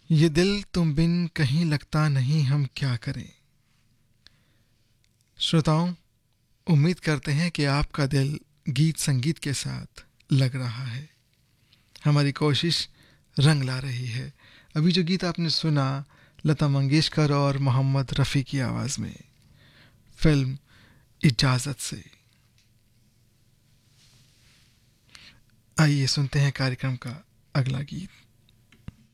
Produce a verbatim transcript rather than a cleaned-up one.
ये दिल तुम बिन कहीं लगता नहीं, हम क्या करें। श्रोताओं, उम्मीद करते हैं कि आपका दिल गीत संगीत के साथ लग रहा है। हमारी कोशिश रंग ला रही है। अभी जो गीत आपने सुना, लता मंगेशकर और मोहम्मद रफ़ी की आवाज़ में, फिल्म इजाज़त से। आइए सुनते हैं कार्यक्रम का अगला गीत।